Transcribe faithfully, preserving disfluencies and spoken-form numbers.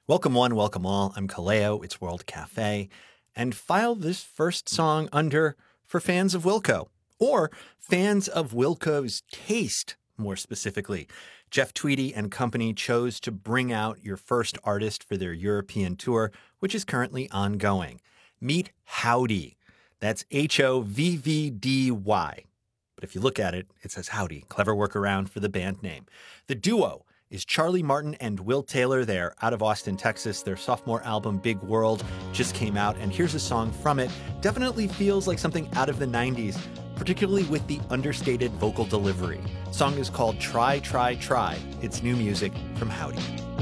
Welcome one, welcome all. I'm Kaleo, it's World Cafe, and file this first song under for fans of Wilco, or fans of Wilco's taste, more specifically. Jeff Tweedy and company chose to bring out your first artist for their European tour, which is currently ongoing. Meet Howdy. That's H O V V D Y. But if you look at it, it says Howdy. Clever workaround for the band name. The duo is Charlie Martin and Will Taylor. They're out of Austin, Texas. Their sophomore album, Big World, just came out, and here's a song from it. Definitely feels like something out of the nineties, particularly with the understated vocal delivery. The song is called Try, Try, Try. It's new music from Howdy.